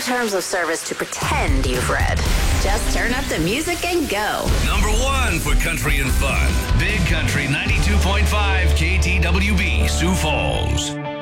terms of service to pretend you've read. Just turn up the music and go. Number 1 for country and fun. Big Country 92.5 KTWB, Sioux Falls.